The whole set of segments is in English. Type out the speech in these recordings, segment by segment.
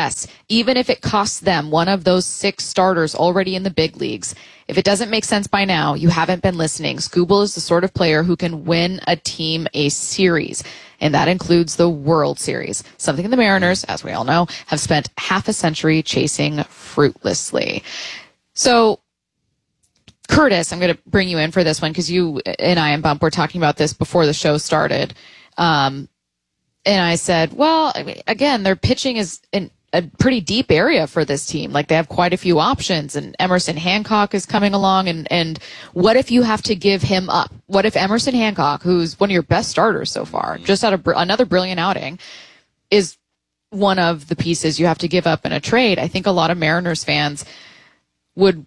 yes, even if it costs them one of those 6 starters already in the big leagues, if it doesn't make sense by now, you haven't been listening. Skubal is the sort of player who can win a team a series, and that includes the World Series, something the Mariners, as we all know, have spent half a century chasing fruitlessly. So, Curtis, I'm going to bring you in for this one because you and I and Bump were talking about this before the show started. And I said, well, I mean, again, their pitching is in a pretty deep area for this team. Like, they have quite a few options, and Emerson Hancock is coming along. And what if you have to give him up? What if Emerson Hancock, who's one of your best starters so far, just had another brilliant outing, is one of the pieces you have to give up in a trade? I think a lot of Mariners fans would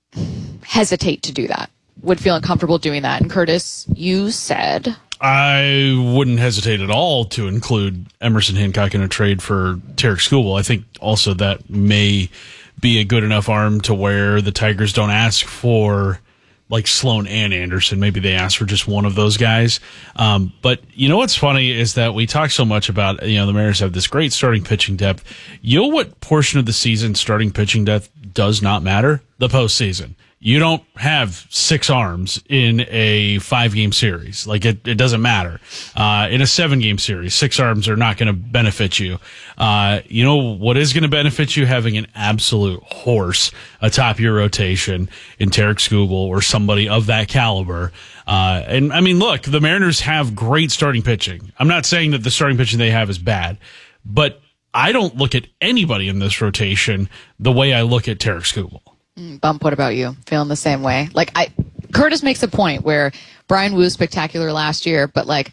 hesitate to do that, would feel uncomfortable doing that. And Curtis, you said... I wouldn't hesitate at all to include Emerson Hancock in a trade for Tarik Skubal. I think also that may be a good enough arm to where the Tigers don't ask for like Sloan and Anderson. Maybe they ask for just one of those guys. But you know what's funny is that we talk so much about, the Mariners have this great starting pitching depth. You know what portion of the season starting pitching depth does not matter? The postseason. You don't have 6 arms in a 5-game series. Like, it doesn't matter. In a 7-game series, 6 arms are not going to benefit you. You know what is going to benefit you? Having an absolute horse atop your rotation in Tarik Skubal or somebody of that caliber. And I mean, look, the Mariners have great starting pitching. I'm not saying that the starting pitching they have is bad, but I don't look at anybody in this rotation the way I look at Tarik Skubal. Bump, what about you? Feeling the same way? Like, Curtis makes a point where Brian Wu spectacular last year, but like,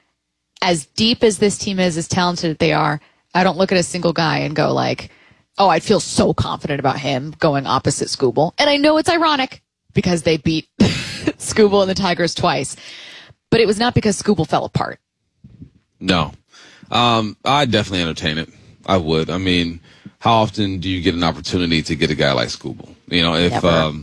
as deep as this team is, as talented as they are, I don't look at a single guy and go like, oh, I'd feel so confident about him going opposite Skubal. And I know it's ironic because they beat Skubal and the Tigers twice, but it was not because Skubal fell apart. No. I'd definitely entertain it. I would. I mean, how often do you get an opportunity to get a guy like Skubal? If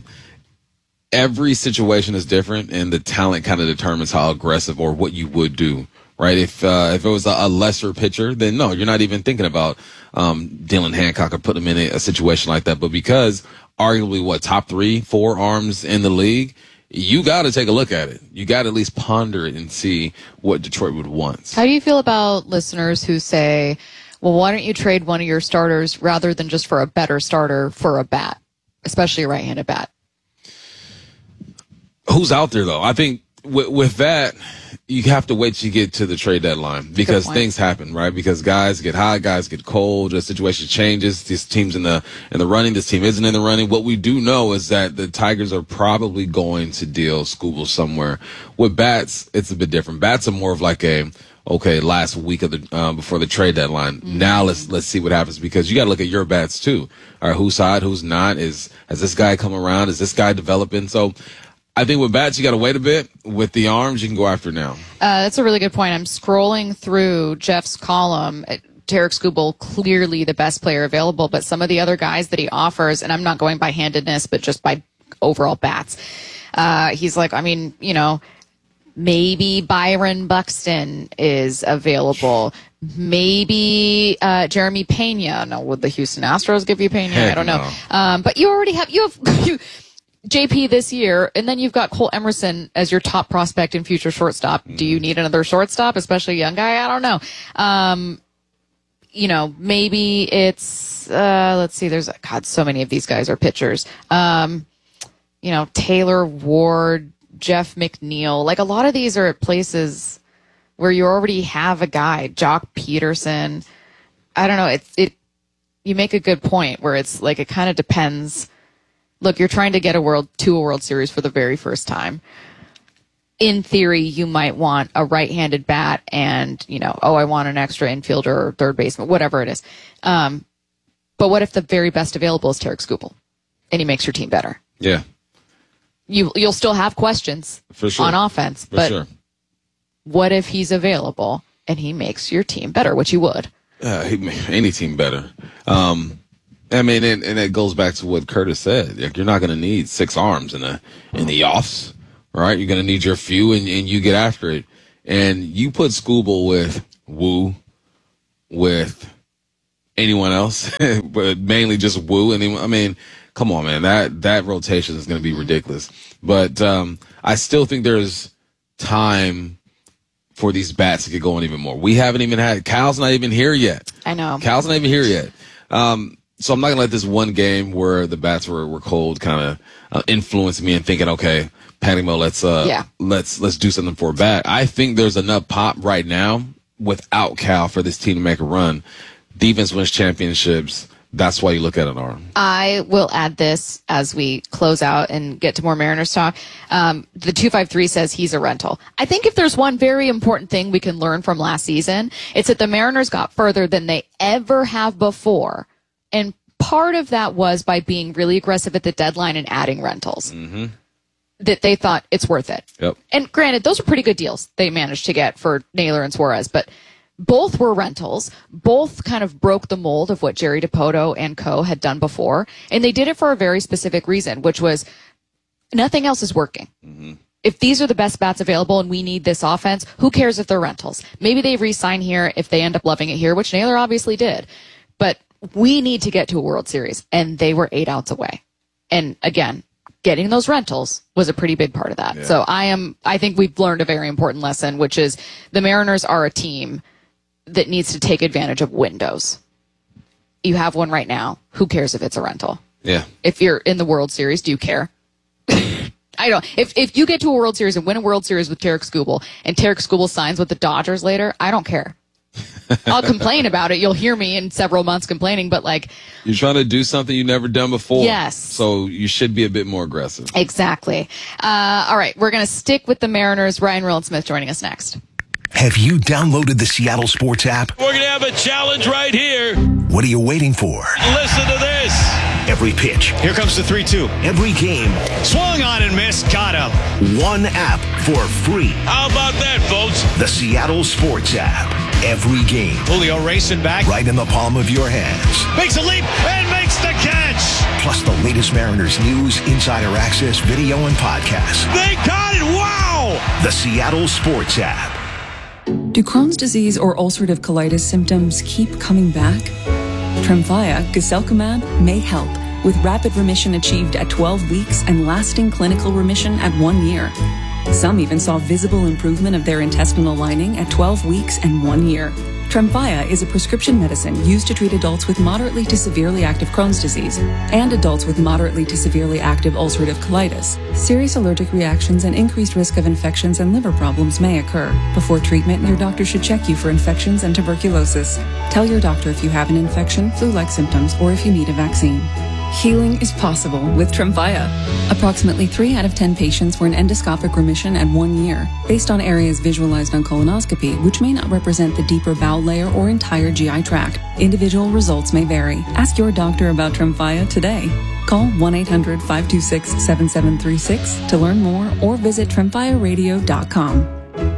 every situation is different and the talent kind of determines how aggressive or what you would do, right? If it was a lesser pitcher, then no, you're not even thinking about Dylan Hancock or putting him in a situation like that. But because arguably, top 3, 4 arms in the league, you got to take a look at it. You got to at least ponder it and see what Detroit would want. How do you feel about listeners who say, well, why don't you trade one of your starters rather than just for a better starter for a bat, especially a right-handed bat? Who's out there, though? I think with that, you have to wait till you get to the trade deadline because things happen, right? Because guys get hot, guys get cold, the situation changes. This team's in the running, this team isn't in the running. What we do know is that the Tigers are probably going to deal Skubal somewhere. With bats, it's a bit different. Bats are more of like last week of the before the trade deadline. Mm-hmm. Now let's see what happens because you got to look at your bats too. All right, who's hot, who's not? Has this guy come around? Is this guy developing? So I think with bats, you got to wait a bit. With the arms, you can go after now. That's a really good point. I'm scrolling through Jeff's column. Tarik Skubal, clearly the best player available, but some of the other guys that he offers, and I'm not going by handedness, but just by overall bats. He's like, maybe Byron Buxton is available. Maybe Jeremy Pena. No, would the Houston Astros give you Pena? Heck I don't know. No. But you already have JP this year, and then you've got Cole Emerson as your top prospect and future shortstop. Do you need another shortstop, especially a young guy? I don't know. Maybe it's let's see. There's so many of these guys are pitchers. Taylor Ward, Jeff McNeil. Like, a lot of these are at places where you already have a guy. Jock Peterson. I don't know. You make a good point where it's like it kind of depends. Look, you're trying to get a World Series for the very first time. In theory, you might want a right-handed bat and, I want an extra infielder or third baseman, whatever it is. But what if the very best available is Tarik Skubal and he makes your team better? Yeah. You'll still have questions for sure. on offense, but what if he's available and he makes your team better, which he would? He make any team better. And it goes back to what Curtis said. Like, you're not going to need 6 arms in the offs, right? You're going to need your few, and you get after it. And you put Skubal with Wu, with anyone else, but mainly just Wu. I mean, come on, man. That rotation is going to be ridiculous. But I still think there's time for these bats to get going even more. We haven't even had Cal's not even here yet. I know. Cal's not even here yet. So I'm not gonna let this one game where the bats were cold kind of influence me and thinking, okay, panic mode. Let's do something for a bat. I think there's enough pop right now without Cal for this team to make a run. Defense wins championships. That's why you look at an arm. I will add this as we close out and get to more Mariners talk. The 253 says he's a rental. I think if there's one very important thing we can learn from last season, it's that the Mariners got further than they ever have before. And part of that was by being really aggressive at the deadline and adding rentals. Mm-hmm. That they thought it's worth it. Yep. And granted, those are pretty good deals they managed to get for Naylor and Suarez, but both were rentals. Both kind of broke the mold of what Jerry Dipoto and co. had done before. And they did it for a very specific reason, which was nothing else is working. Mm-hmm. If these are the best bats available and we need this offense, who cares if they're rentals? Maybe they re-sign here if they end up loving it here, which Naylor obviously did. But we need to get to a World Series, and they were 8 outs away. And again, getting those rentals was a pretty big part of that. Yeah. So I think we've learned a very important lesson, which is the Mariners are a team that needs to take advantage of windows. You have one right now. Who cares if it's a rental? Yeah. If you're in the World Series, do you care? I don't. If you get to a World Series and win a World Series with Tarek Skubal and Tarek Skubal signs with the Dodgers later, I don't care. I'll complain about it. You'll hear me in several months complaining, but you're trying to do something you've never done before. Yes. So you should be a bit more aggressive. Exactly. All right. We're going to stick with the Mariners. Ryan Rowland-Smith joining us next. Have you downloaded the Seattle Sports app? We're going to have a challenge right here. What are you waiting for? Listen to this. Every pitch. Here comes the 3-2. Every game. Swung on and missed. Got him. One app for free. How about that, folks? The Seattle Sports app. Every game. Julio racing back. Right in the palm of your hands. Makes a leap and makes the catch. Plus the latest Mariners news, insider access, video, and podcasts. They got it. Wow. The Seattle Sports app. Do Crohn's disease or ulcerative colitis symptoms keep coming back? Tremfya, guselkumab, may help, with rapid remission achieved at 12 weeks and lasting clinical remission at 1 year. Some even saw visible improvement of their intestinal lining at 12 weeks and 1 year. Tremfya is a prescription medicine used to treat adults with moderately to severely active Crohn's disease and adults with moderately to severely active ulcerative colitis. Serious allergic reactions and increased risk of infections and liver problems may occur. Before treatment, your doctor should check you for infections and tuberculosis. Tell your doctor if you have an infection, flu-like symptoms, or if you need a vaccine. Healing is possible with Tremfya. Approximately 3 out of 10 patients were in endoscopic remission at 1 year, based on areas visualized on colonoscopy, which may not represent the deeper bowel layer or entire GI tract. Individual results may vary. Ask your doctor about Tremfya today. Call 1-800-526-7736 to learn more or visit tremfyaradio.com.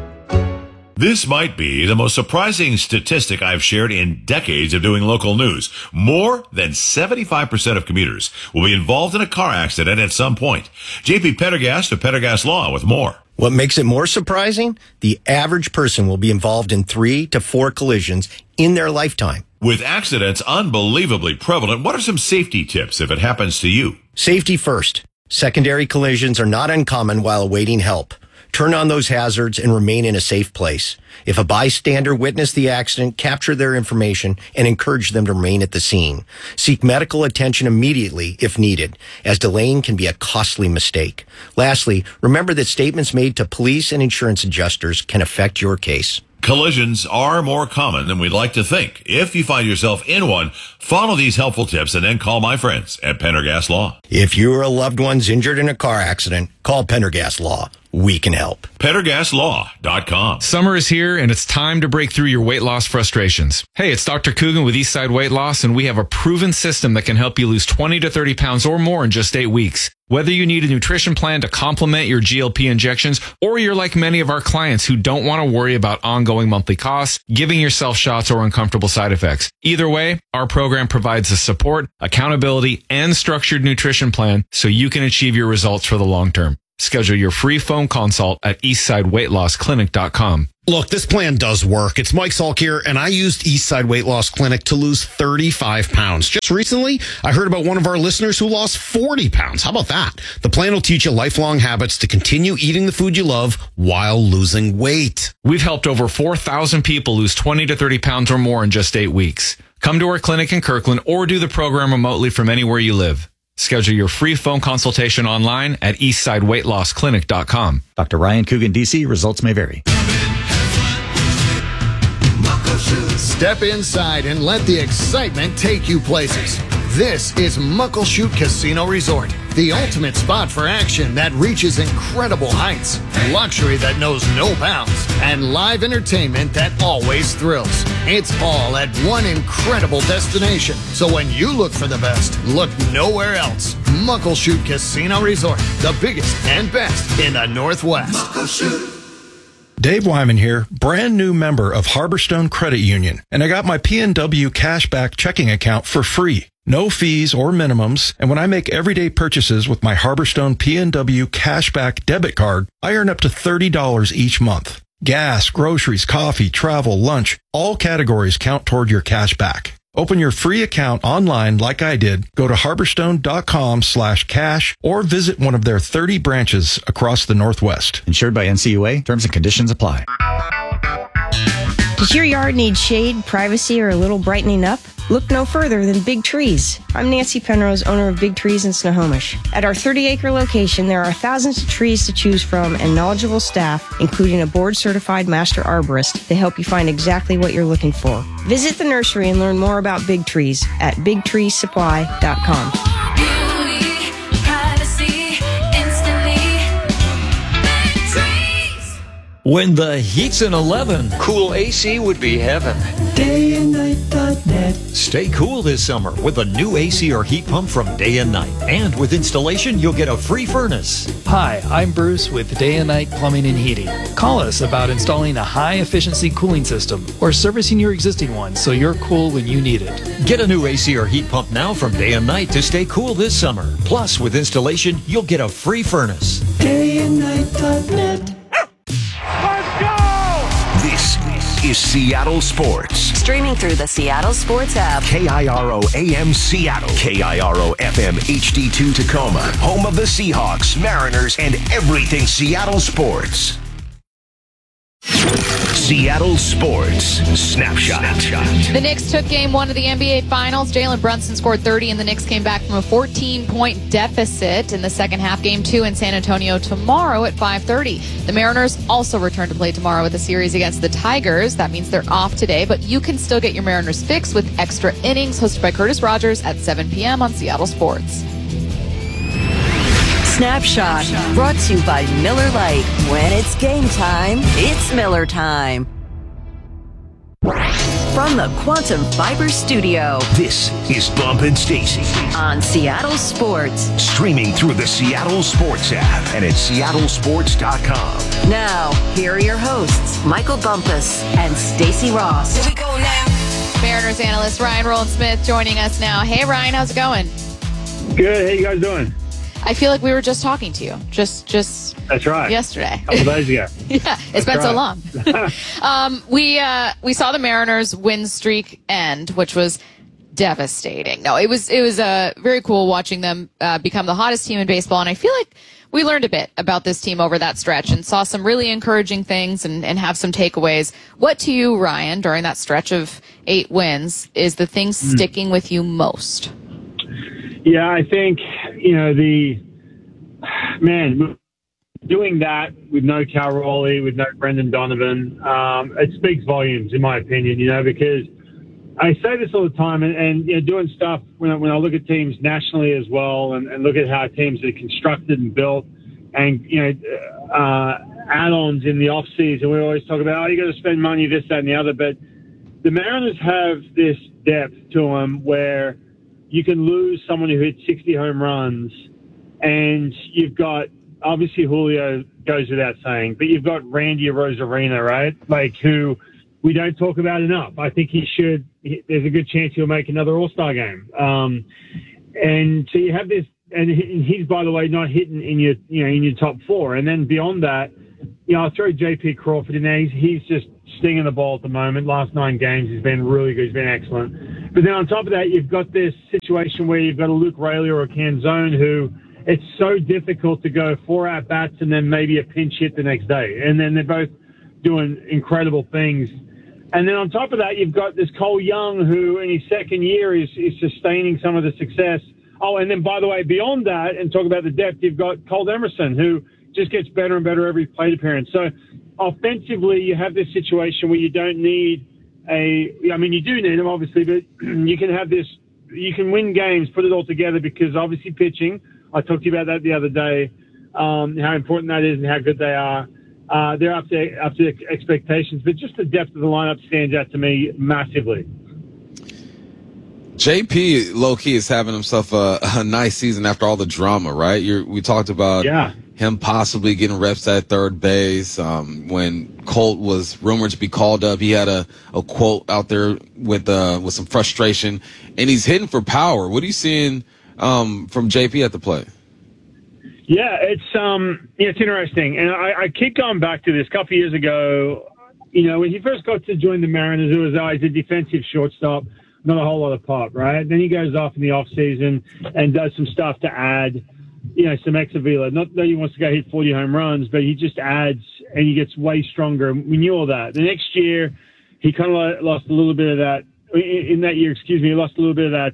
This might be the most surprising statistic I've shared in decades of doing local news. More than 75% of commuters will be involved in a car accident at some point. JP Pendergast of Pendergast Law with more. What makes it more surprising? The average person will be involved in 3 to 4 collisions in their lifetime. With accidents unbelievably prevalent, what are some safety tips if it happens to you? Safety first. Secondary collisions are not uncommon while awaiting help. Turn on those hazards and remain in a safe place. If a bystander witnessed the accident, capture their information and encourage them to remain at the scene. Seek medical attention immediately if needed, as delaying can be a costly mistake. Lastly, remember that statements made to police and insurance adjusters can affect your case. Collisions are more common than we'd like to think. If you find yourself in one, follow these helpful tips and then call my friends at Pendergast Law. If you or a loved one's injured in a car accident, call Pendergast Law. We can help. PendergastLaw.com. Summer is here and it's time to break through your weight loss frustrations. Hey, it's Dr. Coogan with Eastside Weight Loss, and we have a proven system that can help you lose 20 to 30 pounds or more in just 8 weeks. Whether you need a nutrition plan to complement your GLP injections, or you're like many of our clients who don't want to worry about ongoing monthly costs, giving yourself shots, or uncomfortable side effects. Either way, our program provides the support, accountability, and structured nutrition plan so you can achieve your results for the long term. Schedule your free phone consult at eastsideweightlossclinic.com. Look, this plan does work. It's Mike Salk here, and I used Eastside Weight Loss Clinic to lose 35 pounds. Just recently, I heard about one of our listeners who lost 40 pounds. How about that? The plan will teach you lifelong habits to continue eating the food you love while losing weight. We've helped over 4,000 people lose 20 to 30 pounds or more in just 8 weeks. Come to our clinic in Kirkland or do the program remotely from anywhere you live. Schedule your free phone consultation online at eastsideweightlossclinic.com. Dr. Ryan Coogan, D.C. Results may vary. Step inside and let the excitement take you places. This is Muckleshoot Casino Resort, the ultimate spot for action that reaches incredible heights, luxury that knows no bounds, and live entertainment that always thrills. It's all at one incredible destination. So when you look for the best, look nowhere else. Muckleshoot Casino Resort, the biggest and best in the Northwest. Muckleshoot. Dave Wyman here, brand new member of Harborstone Credit Union, and I got my PNW Cashback checking account for free. No fees or minimums, and when I make everyday purchases with my Harborstone PNW Cashback debit card, I earn up to $30 each month. Gas, groceries, coffee, travel, lunch, all categories count toward your cashback. Open your free account online like I did. Go to harborstone.com/cash or visit one of their 30 branches across the Northwest. Insured by NCUA. Terms and conditions apply. Does your yard need shade, privacy, or a little brightening up? Look no further than Big Trees. I'm Nancy Penrose, owner of Big Trees in Snohomish. At our 30-acre location, there are thousands of trees to choose from and knowledgeable staff, including a board-certified master arborist, to help you find exactly what you're looking for. Visit the nursery and learn more about Big Trees at bigtreesupply.com. When the heat's in 11, cool AC would be heaven. DayandNight.net. Stay cool this summer with a new AC or heat pump from Day and Night. And with installation, you'll get a free furnace. Hi, I'm Bruce with Day and Night Plumbing and Heating. Call us about installing a high-efficiency cooling system or servicing your existing one so you're cool when you need it. Get a new AC or heat pump now from Day and Night to stay cool this summer. Plus, with installation, you'll get a free furnace. DayandNight.net. This is Seattle Sports. Streaming through the Seattle Sports app. KIRO AM Seattle. KIRO FM HD2 Tacoma. Home of the Seahawks, Mariners, and everything Seattle sports. Seattle Sports Snapshot. The Knicks took game 1 of the NBA Finals. Jalen Brunson scored 30, and the Knicks came back from a 14-point deficit in the second half. Game 2 in San Antonio tomorrow at 5:30. The Mariners also return to play tomorrow with a series against the Tigers. That means they're off today, but you can still get your Mariners fix with Extra Innings, hosted by Curtis Rogers at 7 p.m. on Seattle Sports. Snapshot, brought to you by Miller Lite. When it's game time, it's Miller time. From the Quantum Fiber Studio, this is Bump and Stacy on Seattle Sports. Streaming through the Seattle Sports app and at seattlesports.com. Now, here are your hosts, Michael Bumpus and Stacy Ross. Here we go now. Mariners analyst Ryan Rowland-Smith joining us now. Hey, Ryan, how's it going? Good. How you guys doing? I feel like we were just talking to you. Just That's right. Yesterday. A couple days ago. Yeah, it's been so long. We saw the Mariners win streak end, which was devastating. No, it was very cool watching them become the hottest team in baseball, and I feel like we learned a bit about this team over that stretch and saw some really encouraging things and have some takeaways. What to you, Ryan, during that stretch of 8 wins, is the thing sticking with you most? Yeah, I think, doing that with no Cal Raleigh, with no Brendan Donovan, it speaks volumes, in my opinion, because I say this all the time, and doing stuff when I look at teams nationally as well, and look at how teams are constructed and built, and, add-ons in the off-season. We always talk about, you got to spend money, this, that, and the other, but the Mariners have this depth to them where you can lose someone who hits 60 home runs, and you've got, obviously Julio goes without saying, but you've got Randy Arozarena, right? Who we don't talk about enough. I think there's a good chance he'll make another All-Star game. And so you have this and he's, by the way, not hitting in your top four. And then beyond that, I'll throw J.P. Crawford in there. He's just stinging the ball at the moment. Last 9 games, he's been really good. He's been excellent. But then on top of that, you've got this situation where you've got a Luke Rayleigh or a Canzone who it's so difficult to go 4 at-bats and then maybe a pinch hit the next day. And then they're both doing incredible things. And then on top of that, you've got this Cole Young who in his second year is sustaining some of the success. Oh, and then, by the way, beyond that, and talk about the depth, you've got Cole Emerson who just gets better and better every plate appearance. So offensively, you have this situation where you don't need you do need them, obviously, but you can have this, you can win games, put it all together, because obviously pitching, I talked to you about that the other day, how important that is and how good they are. They're up to expectations, but just the depth of the lineup stands out to me massively. JP, low-key, is having himself a nice season after all the drama, right? We talked about him possibly getting reps at third base. When Colt was rumored to be called up, he had a quote out there with some frustration, and he's hitting for power. What are you seeing from JP at the plate? Yeah, it's interesting, and I keep going back to this. A couple of years ago, when he first got to join the Mariners, it was he's a defensive shortstop, not a whole lot of pop, right? Then he goes off in the off season and does some stuff to add, some extra velo. Not that he wants to go hit 40 home runs, but he just adds and he gets way stronger. We knew all that. The next year, he kind of lost a little bit of that. In that year, he lost a little bit of that.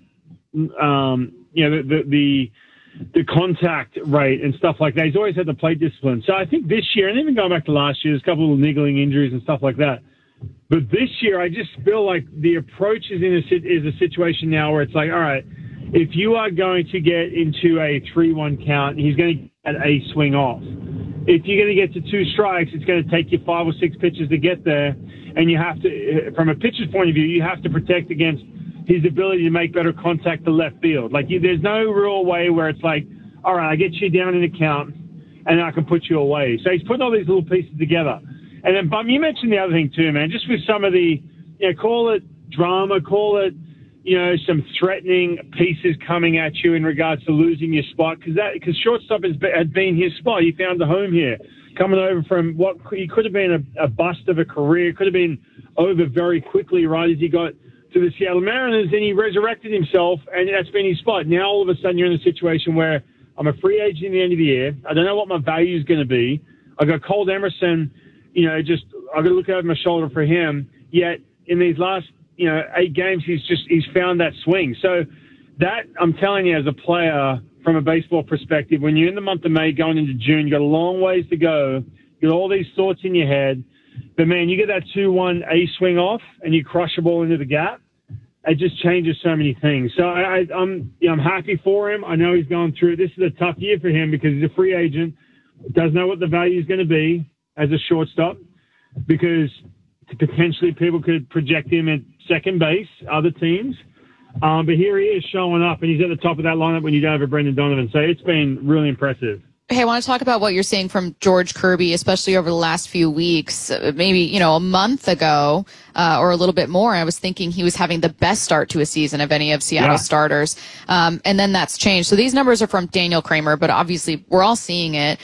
The contact rate and stuff like that. He's always had the plate discipline. So I think this year, and even going back to last year, there's a couple of niggling injuries and stuff like that. But this year, I just feel like the approach is a situation now where it's like, all right, if you are going to get into a 3-1 count, he's going to get a swing off. If you're going to get to 2 strikes, it's going to take you 5 or 6 pitches to get there. And you have to, from a pitcher's point of view, you have to protect against his ability to make better contact to left field. Like, there's no real way where it's like, all right, I get you down in the count, and I can put you away. So he's putting all these little pieces together. And then, Bum, you mentioned the other thing too, man, just with some of the, call it drama, call it, some threatening pieces coming at you in regards to losing your spot, because shortstop had been his spot. He found a home here, coming over from what he could have been a bust of a career, could have been over very quickly, right, as he got to the Seattle Mariners, and he resurrected himself, and that's been his spot. Now, all of a sudden, you're in a situation where I'm a free agent at the end of the year. I don't know what my value is going to be. I got Cole Emerson, I've got to look over my shoulder for him. Yet, in these last, 8 games, he's found that swing. So that, I'm telling you, as a player, from a baseball perspective, when you're in the month of May going into June, you got a long ways to go. You got all these thoughts in your head. But, man, you get that 2-1 A swing off and you crush the ball into the gap. It just changes so many things. So I'm happy for him. I know he's going through. This is a tough year for him because he's a free agent. Doesn't know what the value is going to be as a shortstop, because potentially people could project him at second base, other teams. But here he is showing up, and he's at the top of that lineup when you don't have a Brendan Donovan. So it's been really impressive. Hey, I want to talk about what you're seeing from George Kirby, especially over the last few weeks. Maybe, a month ago or a little bit more, I was thinking he was having the best start to a season of any of Seattle's starters. And then that's changed. So these numbers are from Daniel Kramer, but obviously we're all seeing it.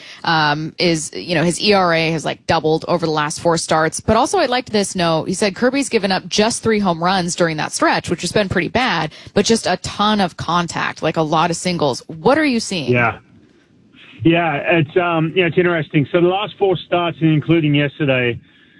His ERA has doubled over the last 4 starts. But also I liked this note. He said Kirby's given up just 3 home runs during that stretch, which has been pretty bad, but just a ton of contact, like a lot of singles. What are you seeing? Yeah, it's interesting. So the last 4 starts, including yesterday,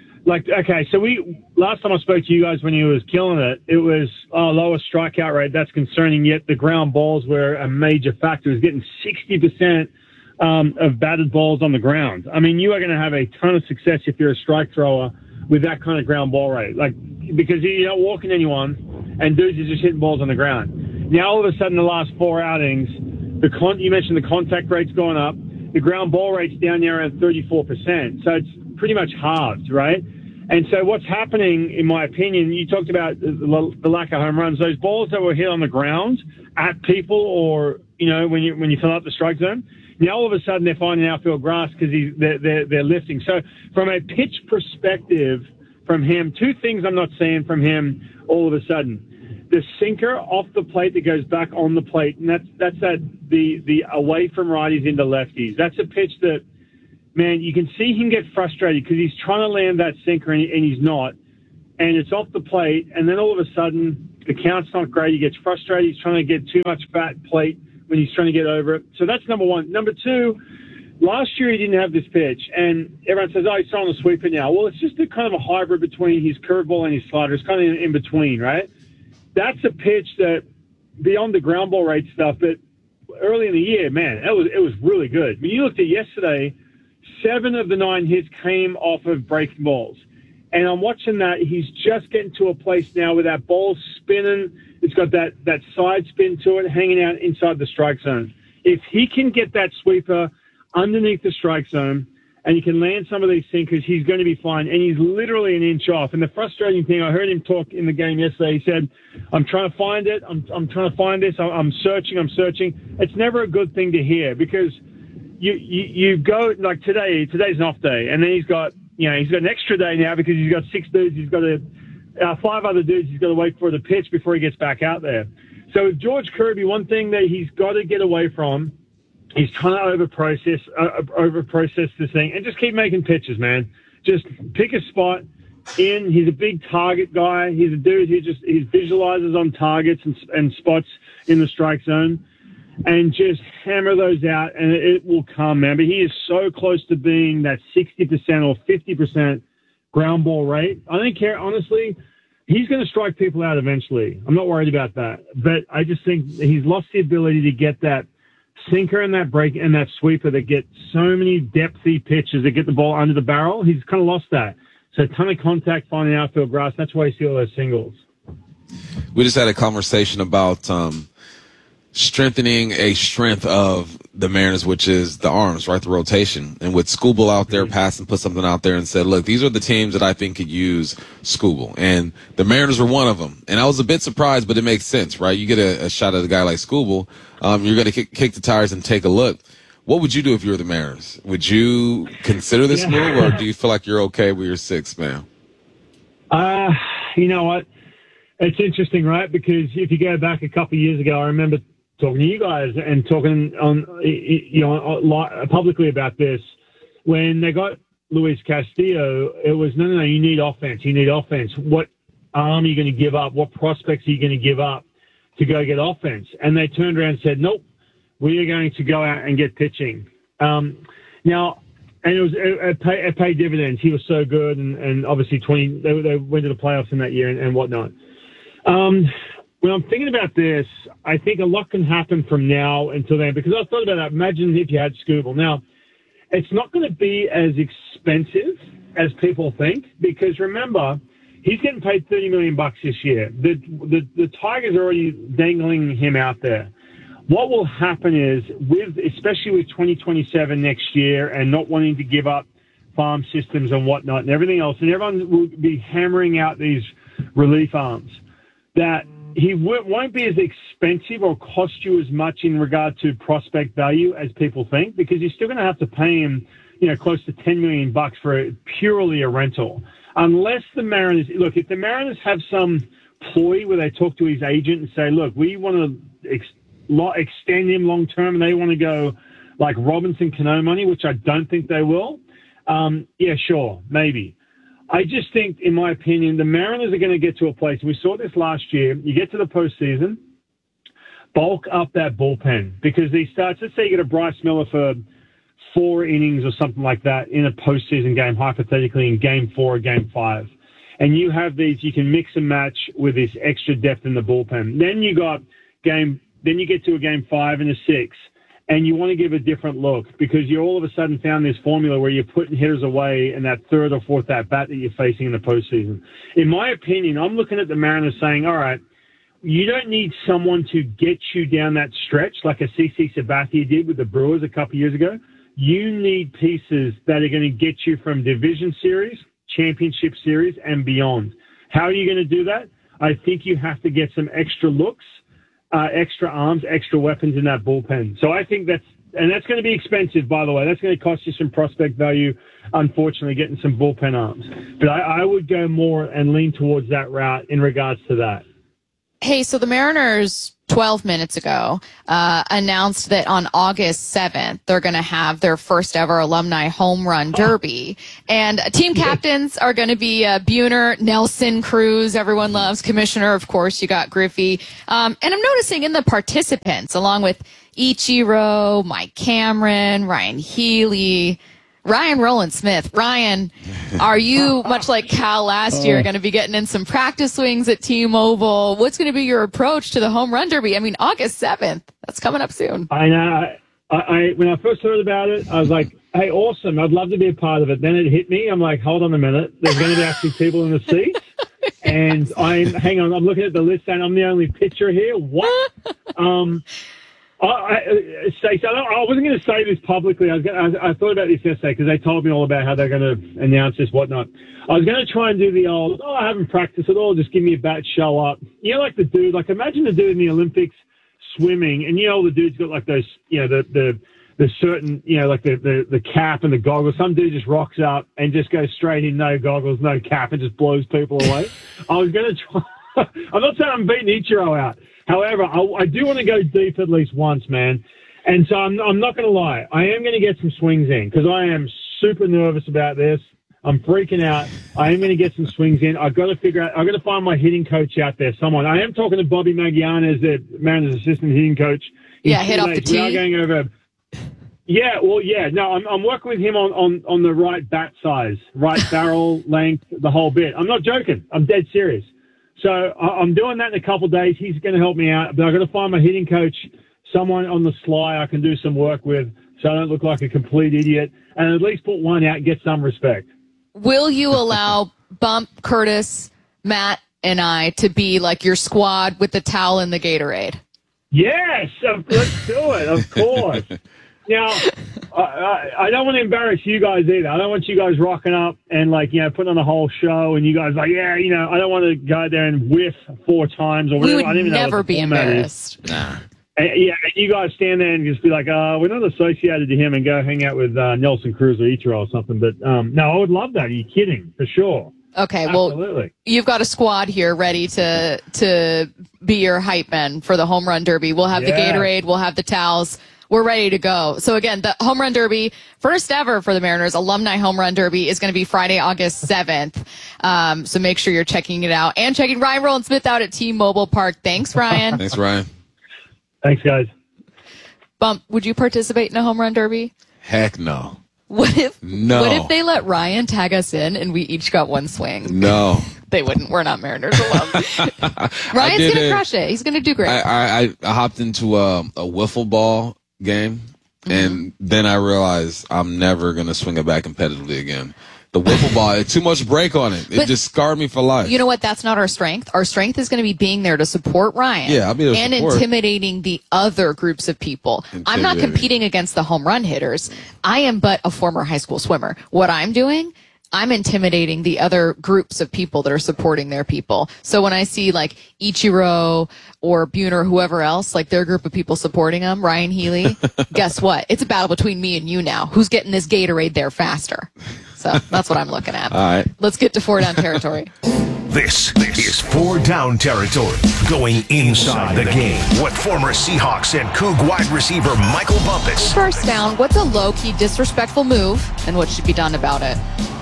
last time I spoke to you guys when he was killing it, it was lower strikeout rate. That's concerning. Yet the ground balls were a major factor. He was getting 60% of batted balls on the ground. I mean, you are going to have a ton of success if you're a strike thrower with that kind of ground ball rate, because you're not walking anyone, and dudes are just hitting balls on the ground. Now all of a sudden, the last 4 outings, you mentioned the contact rate's gone up. The ground ball rate's down there around 34%. So it's pretty much halved, right? And so what's happening, in my opinion, you talked about the lack of home runs. Those balls that were hit on the ground at people, or, when you fill up the strike zone, now all of a sudden they're finding outfield grass because they're lifting. So from a pitch perspective from him, 2 things I'm not seeing from him all of a sudden. the sinker off the plate that goes back on the plate, and that's the away from righties into lefties. That's a pitch that, man, you can see him get frustrated because he's trying to land that sinker and he's not, and it's off the plate, and then all of a sudden the count's not great. He gets frustrated. He's trying to get too much fat plate when he's trying to get over it. So that's number one. Number two, last year he didn't have this pitch, and everyone says, oh, he's throwing a sweeper now. Well, it's just a kind of a hybrid between his curveball and his slider. It's kind of in between, right? That's a pitch that, beyond the ground ball rate stuff, that early in the year, man, it was really good. When you looked at yesterday, 7 of the 9 hits came off of breaking balls. And I'm watching that. He's just getting to a place now where that ball's spinning. It's got that side spin to it, hanging out inside the strike zone. If he can get that sweeper underneath the strike zone and he can land some of these sinkers, he's going to be fine. And he's literally an inch off. And the frustrating thing, I heard him talk in the game yesterday. He said, I'm trying to find it. I'm trying to find this. I'm searching. It's never a good thing to hear because you go, like today's an off day. And then he's got an extra day now because he's got 6 dudes. He's got 5 other dudes he's got to wait for the pitch before he gets back out there. So with George Kirby, one thing that he's got to get away from, he's trying to over process this thing and just keep making pitches, man. Just pick a spot in. He's a big target guy. He's a dude who he visualizes on targets and spots in the strike zone and just hammer those out and it will come, man. But he is so close to being that 60% or 50% ground ball rate. I don't care, honestly. He's going to strike people out eventually. I'm not worried about that. But I just think he's lost the ability to get that sinker and that break and that sweeper that get so many depthy pitches that get the ball under the barrel. He's kind of lost that. So a ton of contact finding outfield grass. That's why you see all those singles. We just had a conversation about strengthening a strength of the Mariners, which is the arms, right? The rotation. And with Skubal out there, Passan put something out there and said, look, these are the teams that I think could use Skubal. And the Mariners were one of them. And I was a bit surprised, but it makes sense, right? You get a shot at a guy like Skubal. You're going to kick the tires and take a look. What would you do if you were the Mariners? Would you consider this move, or do you feel like you're okay with your 6th man? You know what? It's interesting, right? Because if you go back a couple of years ago, I remember talking to you guys and talking on, publicly about this. When they got Luis Castillo, it was, no, you need offense. You need offense. What arm are you going to give up? What prospects are you going to give up to go get offense? And they turned around and said, nope, we are going to go out and get pitching. Now, and it paid dividends. He was so good, and obviously they went to the playoffs in that year and whatnot. When I'm thinking about this, I think a lot can happen from now until then, because I thought about that. Imagine if you had Skubal. Now, it's not going to be as expensive as people think, because remember, he's getting paid $30 million this year. The Tigers are already dangling him out there. What will happen is, especially with 2027 next year and not wanting to give up farm systems and whatnot and everything else, and everyone will be hammering out these relief arms, that he won't be as expensive or cost you as much in regard to prospect value as people think, because you're still going to have to pay him, close to $10 million for purely a rental. Unless the Mariners, look, if the Mariners have some ploy where they talk to his agent and say, look, we want to extend him long term, and they want to go like Robinson Cano money, which I don't think they will. Yeah, sure, maybe. I just think, in my opinion, the Mariners are going to get to a place. We saw this last year. You get to the postseason, bulk up that bullpen, because these starts. Let's say you get a Bryce Miller for 4 innings or something like that in a postseason game, hypothetically in Game 4 or Game 5, and you have these. You can mix and match with this extra depth in the bullpen. Then you get to a Game 5 and a 6. And you want to give a different look, because you all of a sudden found this formula where you're putting hitters away in that 3rd or 4th at-bat that you're facing in the postseason. In my opinion, I'm looking at the Mariners saying, all right, you don't need someone to get you down that stretch like a CC Sabathia did with the Brewers a couple years ago. You need pieces that are going to get you from Division Series, Championship Series, and beyond. How are you going to do that? I think you have to get some extra looks, extra arms, extra weapons in that bullpen. So I think that's going to be expensive, by the way. That's going to cost you some prospect value, unfortunately, getting some bullpen arms. But I would go more and lean towards that route in regards to that. Hey, so the Mariners 12 minutes ago announced that on August 7th, they're going to have their first ever alumni home run derby. And team captains are going to be Buhner, Nelson, Cruz. Everyone loves. Commissioner, of course, you got Griffey. And I'm noticing in the participants, along with Ichiro, Mike Cameron, Ryan Healy, Ryan Rowland-Smith. Ryan, are you, much like Cal last year, going to be getting in some practice swings at T-Mobile? What's going to be your approach to the home run derby? I mean, August 7th. That's coming up soon. I know. When I first heard about it, I was like, hey, awesome. I'd love to be a part of it. Then it hit me. I'm like, hold on a minute. There's going to be actually people in the seats. And hang on, I'm looking at the list and I'm the only pitcher here. What? Stacey, I wasn't going to say this publicly. I thought about this yesterday because they told me all about how they're going to announce this, whatnot. I was going to try and do the old, I haven't practiced at all, just give me a bat, show up. You know, like the dude, like imagine the dude in the Olympics swimming, and you know, the dude's got like those, you know, the certain, you know, like the cap and the goggles. Some dude just rocks up and just goes straight in, no goggles, no cap, and just blows people away. I was going to try. I'm not saying I'm beating Ichiro out. However, I do want to go deep at least once, man. And so I'm not going to lie. I am going to get some swings in because I am super nervous about this. I'm freaking out. I am going to get some swings in. I've got to figure out. I've got to find my hitting coach out there. Someone. I am talking to Bobby Maggiana as the Mariners' assistant hitting coach. Yeah, hit off the tee. We are going over. Yeah, well, yeah. No, I'm working with him on the right bat size, right barrel length, the whole bit. I'm not joking. I'm dead serious. So I'm doing that in a couple of days. He's going to help me out, but I've got to find my hitting coach, someone on the sly I can do some work with so I don't look like a complete idiot, and at least put one out and get some respect. Will you allow Bump, Curtis, Matt, and I to be like your squad with the towel and the Gatorade? Yes, let's do it, of course. Now, I don't want to embarrass you guys either. I don't want you guys rocking up and, like, you know, putting on a whole show and you guys like, yeah, you know, I don't want to go there and whiff 4 times or whatever. We would never be embarrassed. Nah. And, yeah, you guys stand there and just be like, we're not associated to him, and go hang out with Nelson Cruz or Ichiro or something. But, no, I would love that. Are you kidding? For sure. Okay, Absolutely. Well, you've got a squad here ready to be your hype men for the home run derby. We'll have the Gatorade. We'll have the towels. We're ready to go. So again, the home run derby, first ever for the Mariners, alumni home run derby, is going to be Friday, August 7th. So make sure you're checking it out and checking Ryan Rowland-Smith out at T-Mobile Park. Thanks, Ryan. Thanks, Ryan. Thanks, guys. Bump, would you participate in a home run derby? Heck no. What if they let Ryan tag us in and we each got one swing? No. They wouldn't. We're not Mariners alums. Ryan's going to crush it. He's going to do great. I hopped into a wiffle ball game, and then I realized I'm never going to swing it back competitively again. The wiffle ball, it's too much break on it. It just scarred me for life. You know what? That's not our strength. Our strength is going to be being there to support Ryan. Yeah, I'll be there to and support. Intimidating the other groups of people. I'm not competing against the home run hitters. I am but a former high school swimmer. What I'm doing, I'm intimidating the other groups of people that are supporting their people. So when I see like Ichiro or Buhner, whoever else, like their group of people supporting them, Ryan Healy, guess what? It's a battle between me and you now. Who's getting this Gatorade there faster? So that's what I'm looking at. All right. Let's get to 4 down territory. This is 4 down territory, going inside the game with former Seahawks and Coug wide receiver Michael Bumpus. First down, what's a low-key disrespectful move and what should be done about it?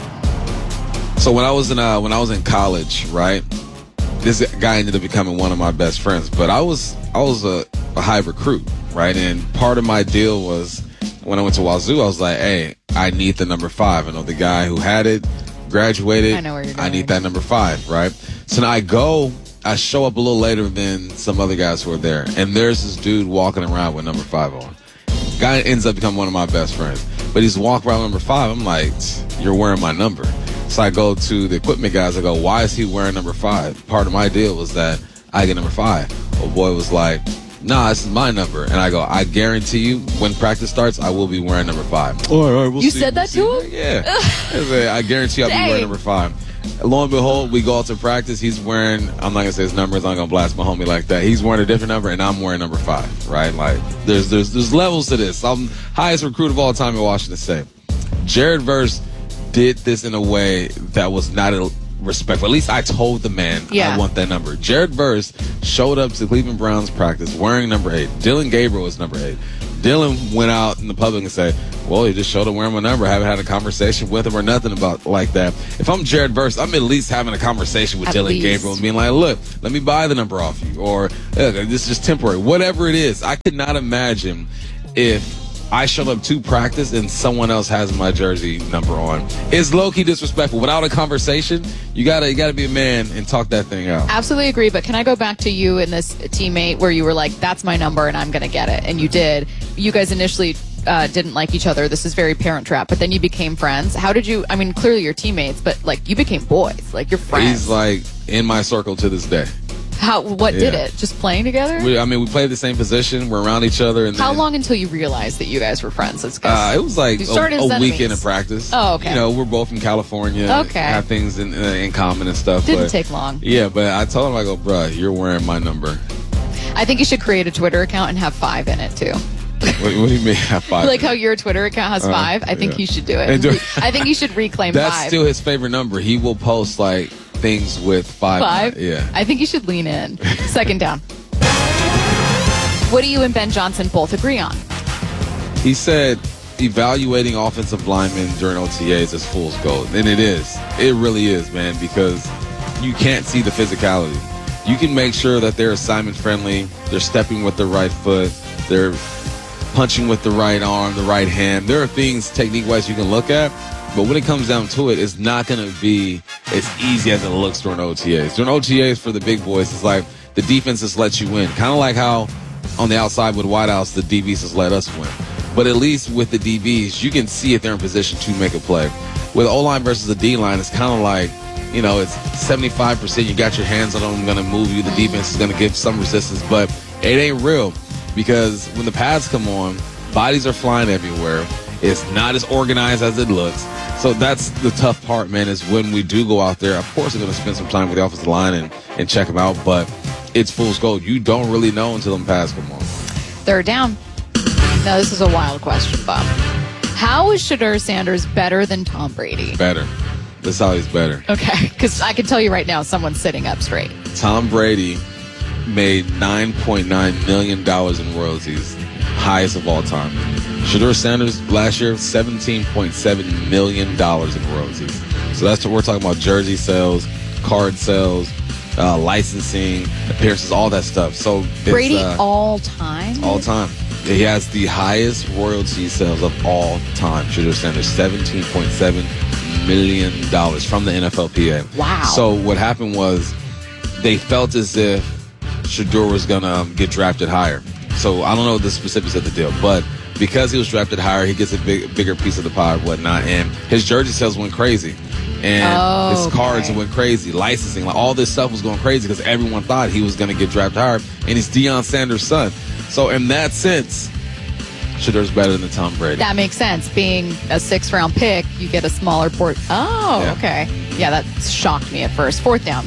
So when I was in college, right, this guy ended up becoming one of my best friends. But I was a high recruit, right? And part of my deal was when I went to Wazoo, I was like, hey, I need the number 5. I know the guy who had it, graduated. I know where you're going. I need that number 5, right? So now I show up a little later than some other guys who are there, and there's this dude walking around with number 5 on. Guy ends up becoming one of my best friends, but he's walking around with number 5. I'm like, you're wearing my number. So I go to the equipment guys. I go, why is he wearing number 5? Part of my deal was that I get number 5. Old boy was like, nah, this is my number. And I go, I guarantee you, when practice starts, I will be wearing number 5. All right, we'll see. You said that to him? Yeah. I guarantee I'll be wearing number 5. Lo and behold, we go out to practice. He's wearing, I'm not going to say his numbers. I'm not going to blast my homie like that. He's wearing a different number, and I'm wearing number 5, right? Like, there's levels to this. I'm highest recruit of all time in Washington State. Jared Verse did this in a way that was not respectful. At least I told the man I want that number. Jared Verse showed up to Cleveland Browns practice wearing number 8. Dylan Gabriel was number 8. Dylan went out in the public and said, well, he just showed up wearing my number. I haven't had a conversation with him or nothing about like that. If I'm Jared Verse, I'm at least having a conversation with Dylan Gabriel and being like, look, let me buy the number off you. Or this is just temporary. Whatever it is. I could not imagine if I showed up to practice and someone else has my jersey number on. It's low-key disrespectful. Without a conversation, you gotta be a man and talk that thing out. Absolutely agree, but can I go back to you and this teammate where you were like, that's my number and I'm going to get it, and you did. You guys initially didn't like each other. This is very Parent Trap, but then you became friends. How did you, I mean, clearly you're teammates, but like you became boys, like you're friends. He's like in my circle to this day. What did it? Just playing together? We played the same position. We're around each other. And how long until you realized that you guys were friends? It was like a weekend of practice. Oh, okay. You know, we're both from California. Okay. Have things in common and stuff. Didn't take long. Yeah, but I told him, I go, bruh, you're wearing my number. I think you should create a Twitter account and have 5 in it, too. What do you mean have 5? Like how your Twitter account has 5? I think you should do it. I think you should reclaim 5. That's still his favorite number. He will post, like, things with 5. 5? Yeah. I think you should lean in. Second down. What do you and Ben Johnson both agree on? He said evaluating offensive linemen during OTAs is fool's gold. And it is. It really is, man, because you can't see the physicality. You can make sure that they're assignment friendly, they're stepping with the right foot, they're punching with the right arm, the right hand. There are things technique-wise you can look at, but when it comes down to it, it's not going to be as easy as it looks during OTAs. During OTAs for the big boys, it's like the defense just lets you win. Kind of like how on the outside with wideouts, the DBs just let us win. But at least with the DBs, you can see if they're in position to make a play. With O-line versus the D-line, it's kind of like, you know, it's 75%. You got your hands on them, going to move you. The defense is going to give some resistance, but it ain't real. Because when the pads come on, bodies are flying everywhere. It's not as organized as it looks. So that's the tough part, man, is when we do go out there. Of course, we're going to spend some time with the offensive line and check them out, but it's fool's gold. You don't really know until them pads come on. Third down. Now, this is a wild question, Bob. How is Shedeur Sanders better than Tom Brady? Better. That's how he's better. Okay, because I can tell you right now, someone's sitting up straight. Tom Brady made $9.9 million in royalties, highest of all time. Shedeur Sanders last year, $17.7 million in royalties. So that's what we're talking about: jersey sales, card sales, licensing, appearances, all that stuff. So Brady all time? All time. He has the highest royalty sales of all time. Shedeur Sanders, $17.7 million from the NFLPA. Wow. So what happened was they felt as if Shedeur was going to get drafted higher. So I don't know the specifics of the deal, but because he was drafted higher, he gets a bigger piece of the pie and whatnot. And his jersey sales went crazy. And his cards went crazy. Licensing, like all this stuff was going crazy because everyone thought he was going to get drafted higher. And he's Deion Sanders' son. So in that sense, Shedeur's better than Tom Brady. That makes sense. Being a 6th-round pick, you get a smaller port. Oh, yeah. Okay. Yeah, that shocked me at first. Fourth down.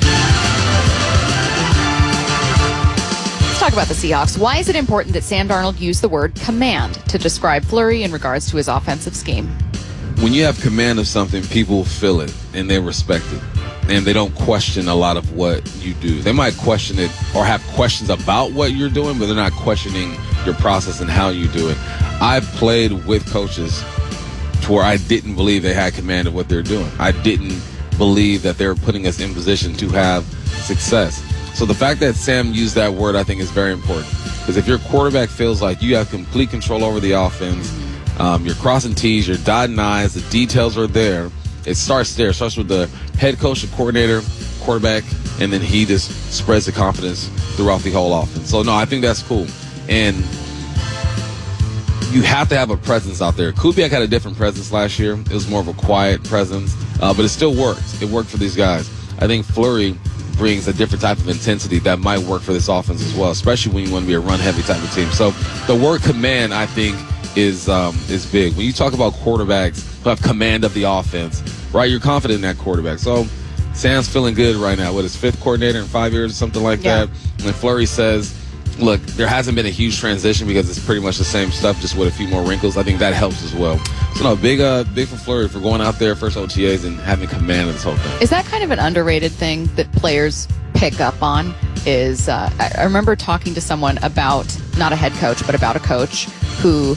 Let's talk about the Seahawks. Why is it important that Sam Darnold use the word command to describe Fleury in regards to his offensive scheme? When you have command of something, people feel it and they respect it. And they don't question a lot of what you do. They might question it or have questions about what you're doing, but they're not questioning your process and how you do it. I've played with coaches to where I didn't believe they had command of what they're doing. I didn't believe that they were putting us in position to have success. So the fact that Sam used that word, I think, is very important. Because if your quarterback feels like you have complete control over the offense, you're crossing T's, you're dotting I's, the details are there. It starts there. It starts with the head coach, the coordinator, quarterback, and then he just spreads the confidence throughout the whole offense. So, no, I think that's cool. And you have to have a presence out there. Kubiak had a different presence last year. It was more of a quiet presence, but it still worked. It worked for these guys. I think Fleury brings a different type of intensity that might work for this offense as well, especially when you want to be a run-heavy type of team. So the word command, I think, is big. When you talk about quarterbacks who have command of the offense, right, you're confident in that quarterback. So Sam's feeling good right now with his 5th coordinator in 5 years or something like that. When Fleury says look, there hasn't been a huge transition because it's pretty much the same stuff, just with a few more wrinkles. I think that helps as well. So, no, big for Fleury for going out there, first OTAs, and having command of this whole thing. Is that kind of an underrated thing that players pick up on? Is I remember talking to someone about, not a head coach, but about a coach who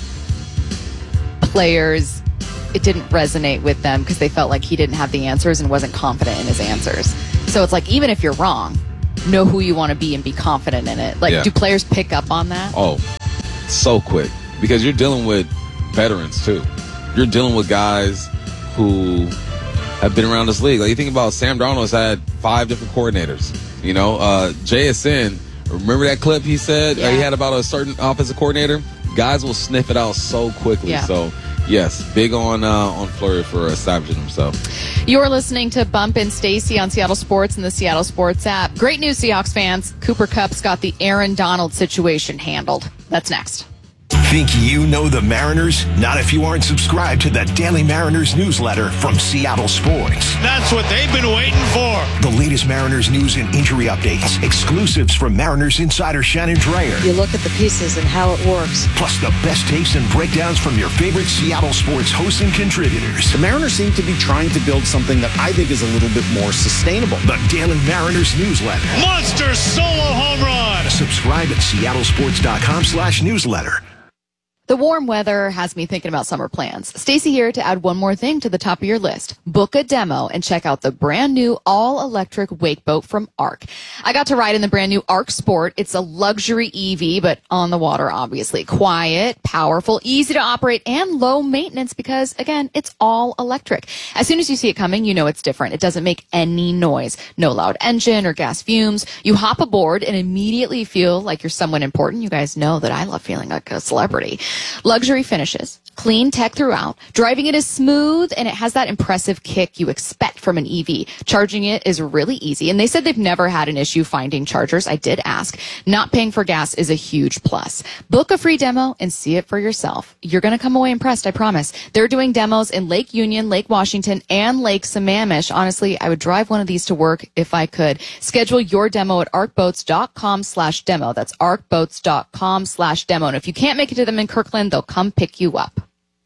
players, it didn't resonate with them because they felt like he didn't have the answers and wasn't confident in his answers. So it's like, even if you're wrong, know who you want to be and be confident in it. Like, do players pick up on that? Oh, so quick. Because you're dealing with veterans, too. You're dealing with guys who have been around this league. Like, you think about Sam Darnold's had 5 different coordinators. You know, JSN, remember that clip he said he had about a certain offensive coordinator? Guys will sniff it out so quickly. Yeah. So, yes, big on Fleury for establishing himself. You're listening to Bump and Stacy on Seattle Sports and the Seattle Sports app. Great news, Seahawks fans. Cooper Kupp's got the Aaron Donald situation handled. That's next. Think you know the Mariners? Not if you aren't subscribed to the Daily Mariners newsletter from Seattle Sports. That's what they've been waiting for. The latest Mariners news and injury updates, exclusives from Mariners insider Shannon Dreyer. You look at the pieces and how it works. Plus the best takes and breakdowns from your favorite Seattle Sports hosts and contributors. The Mariners seem to be trying to build something that I think is a little bit more sustainable. The Daily Mariners newsletter. Monster solo home run. Subscribe at seattlesports.com/newsletter. The warm weather has me thinking about summer plans. Stacy here to add one more thing to the top of your list. Book a demo and check out the brand new all-electric wake boat from ARC. I got to ride in the brand new ARC Sport. It's a luxury EV, but on the water, obviously. Quiet, powerful, easy to operate, and low maintenance because, again, it's all electric. As soon as you see it coming, you know it's different. It doesn't make any noise. No loud engine or gas fumes. You hop aboard and immediately feel like you're someone important. You guys know that I love feeling like a celebrity. Luxury finishes, clean tech throughout, driving it is smooth, and it has that impressive kick you expect from an EV. Charging it is really easy, and they said they've never had an issue finding chargers. I did ask. Not paying for gas is a huge plus. Book a free demo and see it for yourself. You're going to come away impressed, I promise. They're doing demos in Lake Union, Lake Washington, and Lake Sammamish. Honestly, I would drive one of these to work if I could. Schedule your demo at arcboats.com/demo. That's arcboats.com/demo. And if you can't make it to them in Kirkland, they'll come pick you up.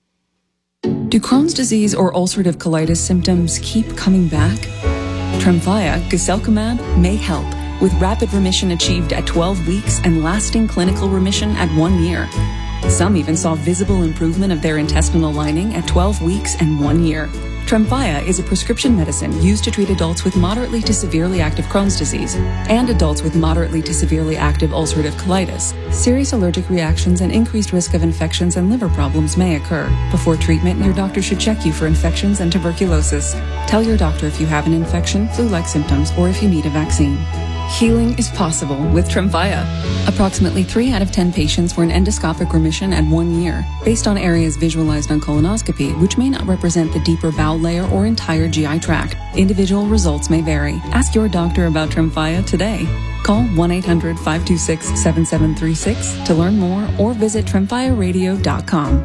Do Crohn's disease or ulcerative colitis symptoms keep coming back? Tremfya, guselkumab, may help, with rapid remission achieved at 12 weeks and lasting clinical remission at 1 year. Some even saw visible improvement of their intestinal lining at 12 weeks and 1 year. Tremfya is a prescription medicine used to treat adults with moderately to severely active Crohn's disease and adults with moderately to severely active ulcerative colitis. Serious allergic reactions and increased risk of infections and liver problems may occur. Before treatment, your doctor should check you for infections and tuberculosis. Tell your doctor if you have an infection, flu-like symptoms, or if you need a vaccine. Healing is possible with Tremfya. Approximately 3 out of 10 patients were in endoscopic remission at 1 year, based on areas visualized on colonoscopy, which may not represent the deeper bowel layer or entire GI tract. Individual results may vary. Ask your doctor about Tremfya today. Call 1-800-526-7736 to learn more or visit tremfyaradio.com.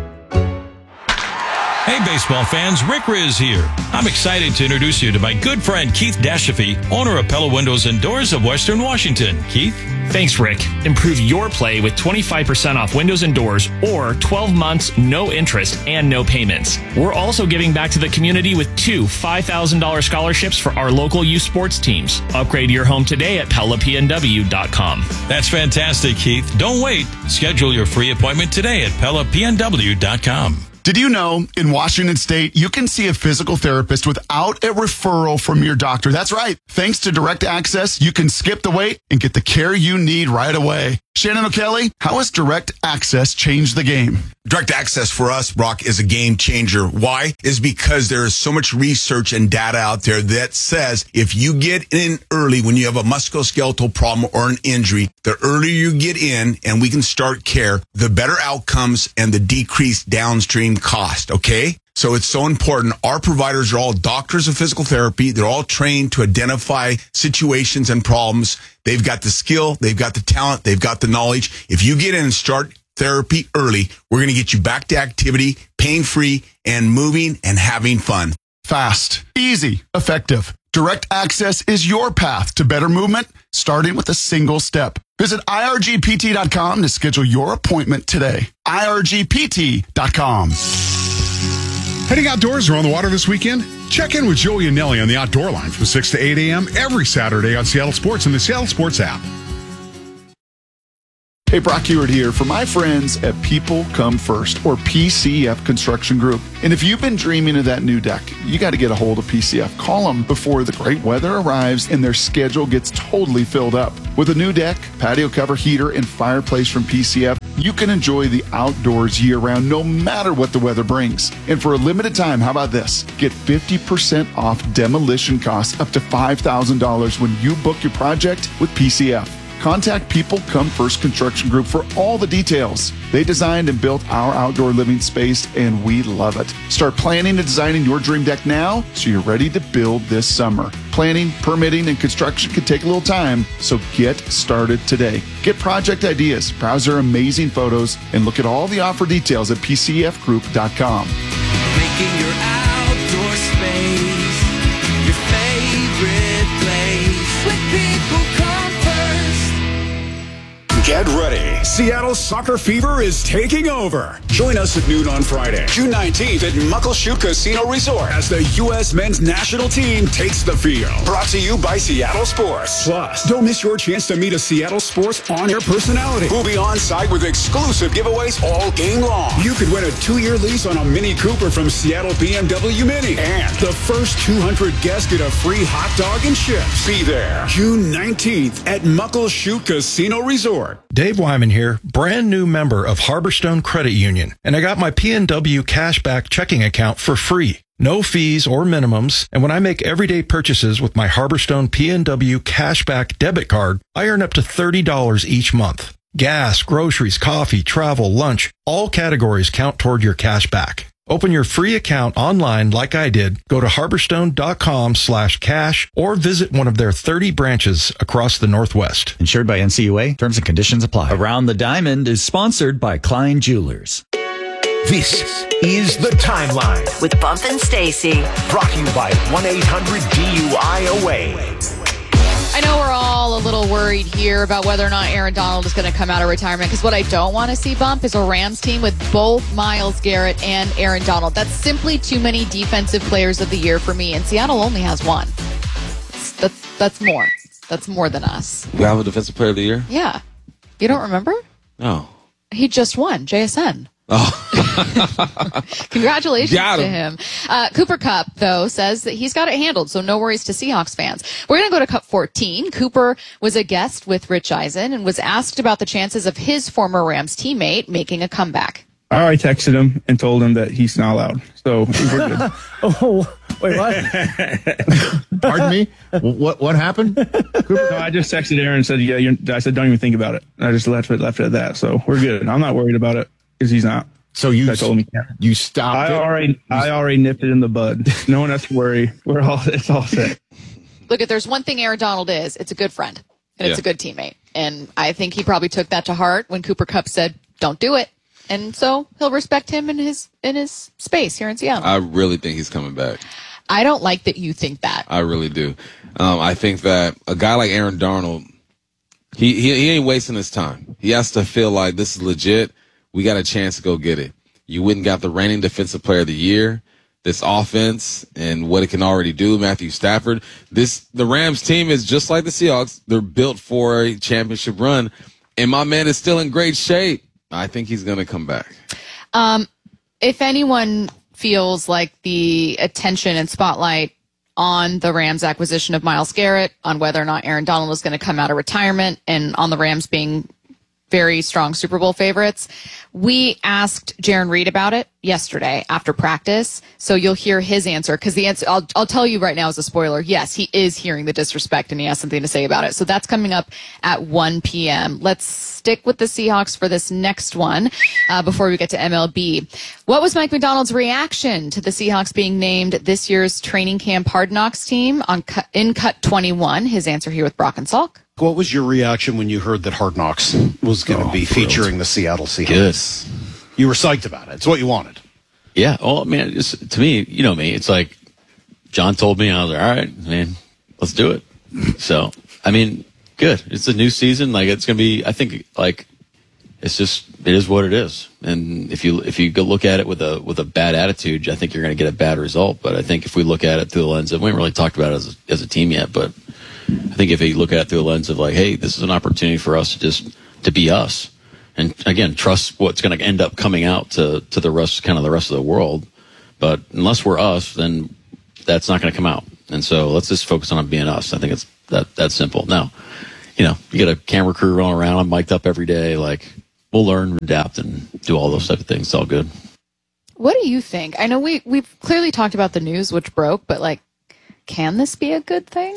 Hey, baseball fans, Rick Riz here. I'm excited to introduce you to my good friend Keith Dashafee, owner of Pella Windows and Doors of Western Washington. Keith? Thanks, Rick. Improve your play with 25% off windows and doors or 12 months, no interest and no payments. We're also giving back to the community with 2 $5,000 scholarships for our local youth sports teams. Upgrade your home today at PellaPNW.com. That's fantastic, Keith. Don't wait. Schedule your free appointment today at PellaPNW.com. Did you know in Washington State, you can see a physical therapist without a referral from your doctor? That's right. Thanks to Direct Access, you can skip the wait and get the care you need right away. Shannon O'Kelly, how has Direct Access changed the game? Direct Access for us, Brock, is a game changer. Why? Is because there is so much research and data out there that says if you get in early when you have a musculoskeletal problem or an injury, the earlier you get in and we can start care, the better outcomes and the decreased downstream cost, okay? So it's so important. Our providers are all doctors of physical therapy. They're all trained to identify situations and problems. They've got the skill, they've got the talent, they've got the knowledge. If you get in and start therapy early, we're going to get you back to activity, pain-free, and moving and having fun. Fast, easy, effective. Direct access is your path to better movement, starting with a single step. Visit irgpt.com to schedule your appointment today. irgpt.com. Heading outdoors or on the water this weekend? Check in with Joey and Nelly on the Outdoor Line from 6 to 8 a.m. every Saturday on Seattle Sports and the Seattle Sports app. Hey, Brock Ewart here for my friends at People Come First, or PCF Construction Group. And if you've been dreaming of that new deck, you got to get a hold of PCF. Call them before the great weather arrives and their schedule gets totally filled up. With a new deck, patio cover, heater, and fireplace from PCF, you can enjoy the outdoors year-round no matter what the weather brings. And for a limited time, how about this? Get 50% off demolition costs up to $5,000 when you book your project with PCF. Contact People Come First Construction Group for all the details. They designed and built our outdoor living space, and we love it. Start planning and designing your dream deck now so you're ready to build this summer. Planning, permitting, and construction can take a little time, so get started today. Get project ideas, browse their amazing photos, and look at all the offer details at pcfgroup.com. Making your outdoor space your favorite place. When people come first. Get ready. Seattle Soccer Fever is taking over. Join us at noon on Friday, June 19th at Muckleshoot Casino Resort as the U.S. men's national team takes the field. Brought to you by Seattle Sports. Plus, don't miss your chance to meet a Seattle Sports on-air personality who'll be on site with exclusive giveaways all game long. You could win a 2-year lease on a Mini Cooper from Seattle BMW Mini. And the first 200 guests get a free hot dog and chips. Be there June 19th at Muckleshoot Casino Resort. Dave Wyman here, brand new member of Harborstone Credit Union, and I got my PNW cashback checking account for free. No fees or minimums, and when I make everyday purchases with my Harborstone PNW cashback debit card, I earn up to $30 each month. Gas, groceries, coffee, travel, lunch, all categories count toward your cashback. Open your free account online like I did. Go to harborstone.com/cash or visit one of their 30 branches across the Northwest. Insured by NCUA. Terms and conditions apply. Around the Diamond is sponsored by Klein Jewelers. This is The Timeline with Bump and Stacy. Brought to you by 1-800-DUI-AWAY. I know we're all a little worried here about whether or not Aaron Donald is going to come out of retirement, because what I don't want to see, Bump, is a Rams team with both Myles Garrett and Aaron Donald. That's simply too many defensive players of the year for me, and Seattle only has one. That's more. That's more than us. We have a defensive player of the year? Yeah. You don't remember? No. He just won, JSN. Oh. Congratulations to him. Cooper Kupp, though, says that he's got it handled, so no worries to Seahawks fans. We're going to go to Cup 14. Cooper was a guest with Rich Eisen and was asked about the chances of his former Rams teammate making a comeback. I already texted him and told him that he's not allowed, so we're good. Oh, wait, what? Pardon me? What happened? No, I just texted Aaron and said, I said, don't even think about it. I just left it at that, so we're good. I'm not worried about it. Because he's not. So I told him you stopped. I already nipped it in the bud. No one has to worry. It's all set. Look, if there's one thing Aaron Donald is, it's a good friend and it's a good teammate. And I think he probably took that to heart when Cooper Kupp said, "Don't do it." And so he'll respect him in his space here in Seattle. I really think he's coming back. I don't like that you think that. I really do. I think that a guy like Aaron Donald, he ain't wasting his time. He has to feel like this is legit. We got a chance to go get it. You went and got the reigning defensive player of the year. This offense and what it can already do, Matthew Stafford. The Rams team is just like the Seahawks. They're built for a championship run. And my man is still in great shape. I think he's going to come back. If anyone feels like the attention and spotlight on the Rams acquisition of Myles Garrett, on whether or not Aaron Donald is going to come out of retirement, and on the Rams being very strong Super Bowl favorites, we asked Jaron Reed about it yesterday after practice. So you'll hear his answer, because the answer, I'll tell you right now as a spoiler, yes, he is hearing the disrespect and he has something to say about it. So that's coming up at 1 p.m. Let's stick with the Seahawks for this next one before we get to MLB. What was Mike Macdonald's reaction to the Seahawks being named this year's training camp Hard Knocks team in Cut 21? His answer here with Brock and Salk. What was your reaction when you heard that Hard Knocks was going to be featuring the Seattle Seahawks? Good. You were psyched about it. It's what you wanted. Yeah. Oh, man, to me, you know me, it's like John told me, I was like, all right, man, let's do it. So, I mean, good. It's a new season. Like, it's going to be, I think, like, it is what it is. And if you go look at it with a bad attitude, I think you're going to get a bad result. But I think if we look at it through the lens of, we haven't really talked about it as a team yet, but I think if you look at it through the lens of like, hey, this is an opportunity for us to be us. And again, trust what's going to end up coming out to the rest of the world. But unless we're us, then that's not going to come out. And so let's just focus on being us. I think it's that simple. Now, you get a camera crew rolling around. I'm mic'd up every day. Like, we'll learn, adapt, and do all those type of things. It's all good. What do you think? I know we've clearly talked about the news, which broke, but like, can this be a good thing?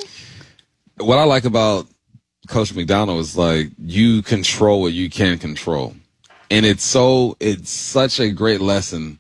What I like about Coach McDonald is like, you control what you can control. And it's such a great lesson.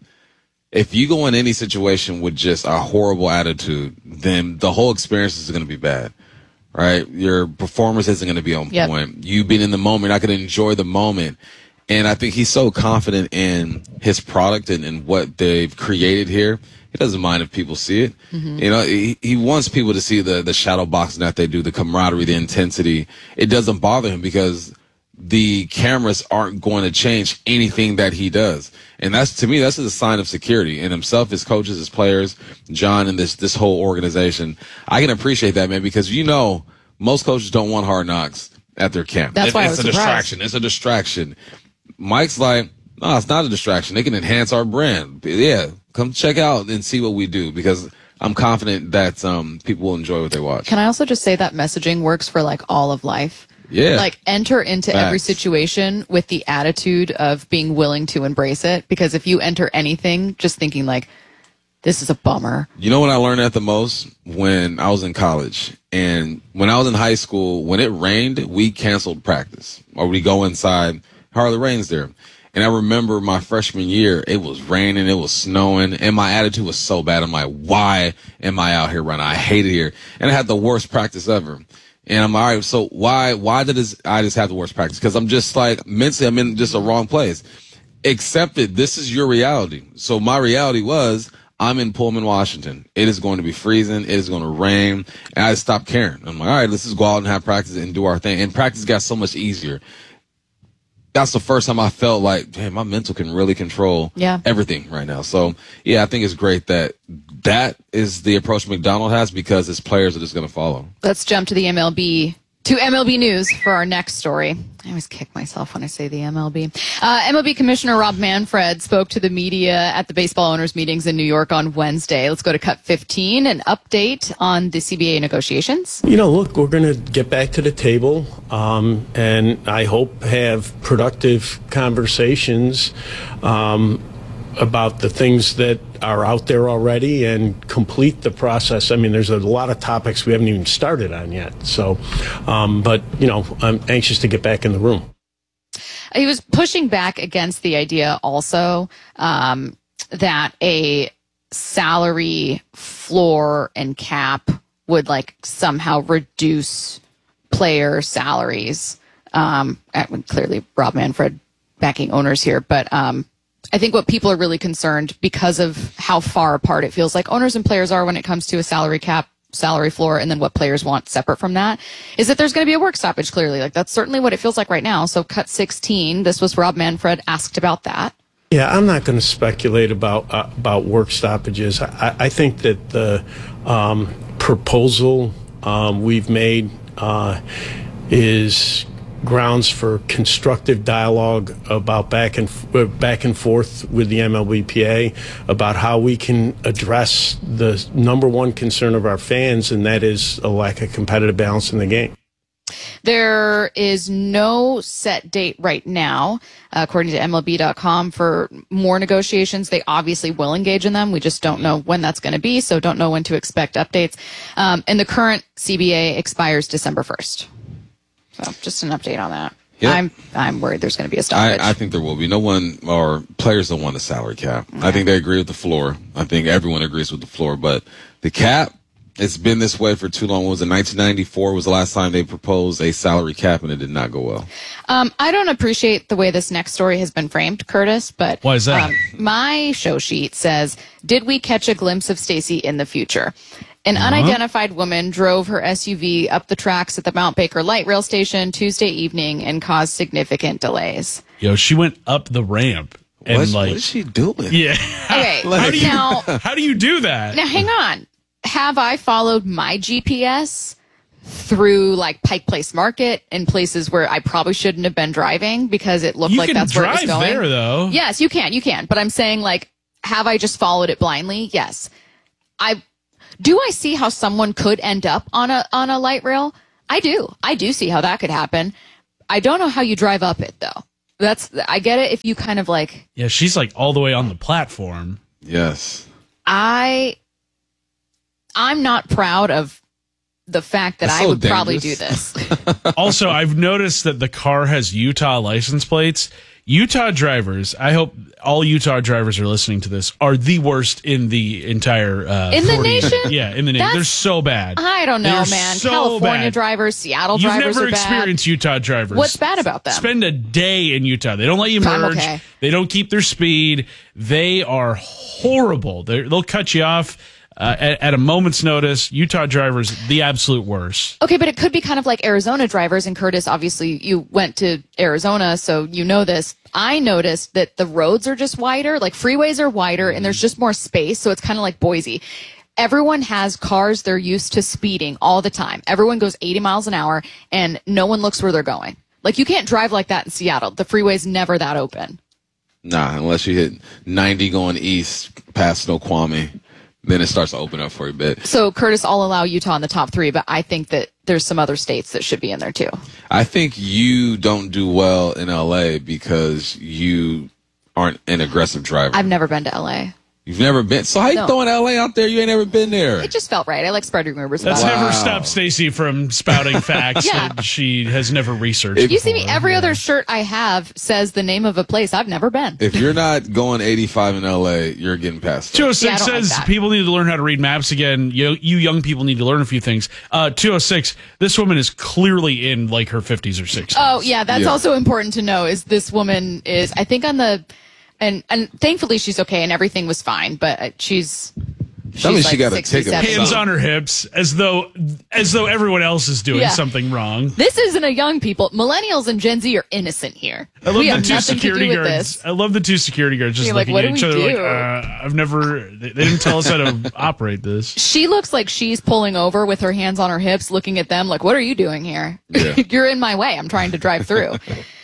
If you go in any situation with just a horrible attitude, then the whole experience is going to be bad, right? Your performance isn't going to be on point. You being in the moment, you're not going to enjoy the moment. And I think he's so confident in his product and what they've created here. He doesn't mind if people see it. Mm-hmm. He wants people to see the shadow boxing that they do, the camaraderie, the intensity. It doesn't bother him because the cameras aren't going to change anything that he does. And to me, that's a sign of security in himself, his coaches, his players, John, and this whole organization. I can appreciate that, man, because most coaches don't want hard knocks at their camp. That's why I was surprised. Distraction. It's a distraction. Mike's like, no, it's not a distraction. They can enhance our brand. Yeah, come check out and see what we do, because I'm confident that people will enjoy what they watch. Can I also just say that messaging works for like all of life? Yeah. Like, enter into Facts. every situation with the attitude of being willing to embrace it. Because if you enter anything just thinking like, this is a bummer. You know when I learned that the most? When I was in college. And when I was in high school, when it rained, we canceled practice. Or we go inside, hardly rains there. And I remember my freshman year, it was raining, it was snowing, and my attitude was so bad. I'm like, why am I out here running? I hate it here. And I had the worst practice ever. And I'm like, all right, so why did I just have the worst practice? Because I'm just like, mentally, I'm in just a wrong place. Accept it. This is your reality. So my reality was, I'm in Pullman, Washington. It is going to be freezing. It is going to rain. And I stopped caring. I'm like, all right, let's just go out and have practice and do our thing. And practice got so much easier. That's the first time I felt like, damn, my mental can really control everything right now. So, yeah, I think it's great that is the approach McDonald has, because his players are just going to follow. Let's jump to the MLB news for our next story. I always kick myself when I say the MLB. MLB Commissioner Rob Manfred spoke to the media at the baseball owners meetings in New York on Wednesday. Let's go to cut 15, an update on the CBA negotiations. Look, we're going to get back to the table, and I hope have productive conversations about the things that are out there already and complete the process. I mean, there's a lot of topics we haven't even started on yet. So, but, I'm anxious to get back in the room. He was pushing back against the idea also that a salary floor and cap would like somehow reduce player salaries. Clearly, Rob Manfred backing owners here, but I think what people are really concerned, because of how far apart it feels like owners and players are when it comes to a salary cap, salary floor, and then what players want separate from that, is that there's going to be a work stoppage, clearly. Like, that's certainly what it feels like right now. So cut 16, this was Rob Manfred asked about that. Yeah, I'm not going to speculate about work stoppages. I think that the proposal we've made is grounds for constructive dialogue about back and forth with the MLBPA about how we can address the number one concern of our fans, and that is a lack of competitive balance in the game. There is no set date right now, according to MLB.com, for more negotiations. They obviously will engage in them. We just don't know when that's going to be, so don't know when to expect updates. And the current CBA expires December 1st. So just an update on that. Yep. I'm worried there's going to be a stoppage. I think there will be. No one, or players don't want the salary cap. Yeah. I think they agree with the floor. I think everyone agrees with the floor. But the cap, it's been this way for too long. What was it? 1994 was the last time they proposed a salary cap, and it did not go well. I don't appreciate the way this next story has been framed, Curtis, but why is that? My show sheet says, did we catch a glimpse of Stacey in the future? An unidentified woman drove her SUV up the tracks at the Mount Baker Light Rail Station Tuesday evening and caused significant delays. Yo, she went up the ramp. And what is she doing? Yeah. Okay, how do you do that? Now, hang on. Have I followed my GPS through like Pike Place Market and places where I probably shouldn't have been driving because it looked like that's where it was going? You can drive there, though. Yes, you can. But I'm saying, like, have I just followed it blindly? Yes. Do I see how someone could end up on a light rail? I do. I do see how that could happen. I don't know how you drive up it, though. I get it if you kind of like... Yeah, she's like all the way on the platform. Yes. I'm not proud of the fact that I would probably do this. Also, I've noticed that the car has Utah license plates. Utah drivers, I hope all Utah drivers are listening to this, are the worst in the entire... in the nation? Yeah, in the nation. They're so bad. I don't know, man. So California bad. drivers, Seattle drivers are bad. You've never experienced Utah drivers. What's bad about them? Spend a day in Utah. They don't let you merge. Okay. They don't keep their speed. They are horrible. They'll cut you off at a moment's notice. Utah drivers, the absolute worst. Okay, but it could be kind of like Arizona drivers. And Curtis, obviously, you went to Arizona, so you know this. I noticed that the roads are just wider, like freeways are wider, and there's just more space, so it's kind of like Boise. Everyone has cars they're used to speeding all the time. Everyone goes 80 miles an hour, and no one looks where they're going. Like, you can't drive like that in Seattle. The freeway's never that open. Nah, unless you hit 90 going east past Snoqualmie. Then it starts to open up for a bit. So, Curtis, I'll allow Utah in the top 3, but I think that there's some other states that should be in there, too. I think you don't do well in L.A. because you aren't an aggressive driver. I've never been to L.A. You've never been? So how you throwing L.A. out there? You ain't never been there. It just felt right. I like spreading rumors That's about it. never stopped Stacey from spouting facts that she has never researched. You see me, every other shirt I have says the name of a place I've never been. If you're not going 85 in L.A., you're getting past that. 206 says people need to learn how to read maps again. You young people need to learn a few things. 206, this woman is clearly in like her 50s or 60s. Oh, yeah, that's also important to know is this woman is, I think on the... And thankfully she's okay and everything was fine, but she's like she got 60, a ticket. Hands on her hips, as though everyone else is doing something wrong. This isn't a young people. Millennials and Gen Z are innocent here. I love we the have two nothing security to do with guards. this. I love the two security guards just You're looking like, at what each do other we like, do? I've never. They didn't tell us how to operate this. She looks like she's pulling over with her hands on her hips, looking at them like, what are you doing here? Yeah. You're in my way. I'm trying to drive through.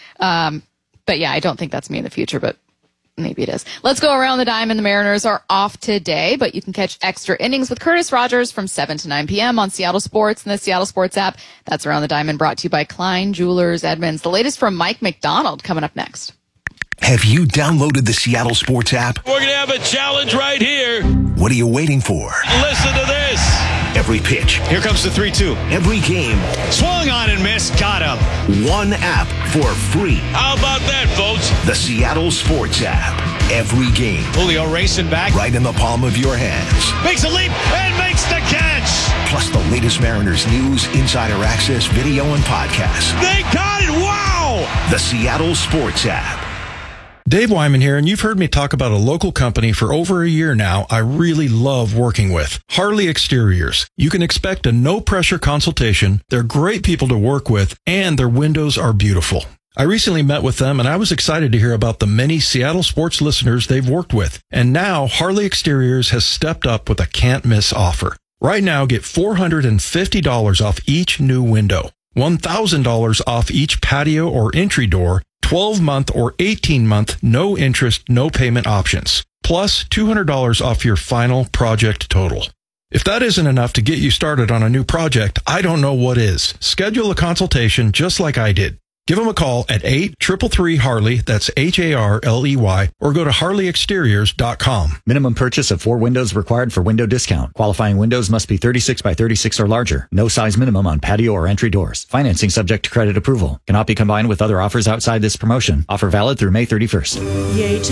But yeah, I don't think that's me in the future, but maybe it is. Let's go around the dime, and the Mariners are off today, but you can catch extra innings with Curtis Rogers from 7 to 9 p.m. on Seattle Sports and the Seattle Sports app. That's Around the Diamond, brought to you by Klein Jewelers Edmonds. The latest from Mike McDonald coming up next. Have you downloaded the Seattle Sports app? We're going to have a challenge right here. What are you waiting for? Listen to this. Every pitch. Here comes the 3-2. Every game. Swung on and missed. Got him. One app for free. How about that, folks? The Seattle Sports app. Every game. Julio racing back. Right in the palm of your hands. Makes a leap and makes the catch. Plus the latest Mariners news, insider access, video, and podcasts. They got it. Wow. The Seattle Sports app. Dave Wyman here, and you've heard me talk about a local company for over a year now I really love working with. Harley Exteriors. You can expect a no-pressure consultation. They're great people to work with, and their windows are beautiful. I recently met with them, and I was excited to hear about the many Seattle sports listeners they've worked with. And now, Harley Exteriors has stepped up with a can't-miss offer. Right now, get $450 off each new window, $1,000 off each patio or entry door, 12-month or 18-month, no interest, no payment options, plus $200 off your final project total. If that isn't enough to get you started on a new project, I don't know what is. Schedule a consultation just like I did. Give them a call at 833-HARLEY, that's HARLEY, or go to HarleyExteriors.com. Minimum purchase of 4 windows required for window discount. Qualifying windows must be 36 by 36 or larger. No size minimum on patio or entry doors. Financing subject to credit approval. Cannot be combined with other offers outside this promotion. Offer valid through May 31st.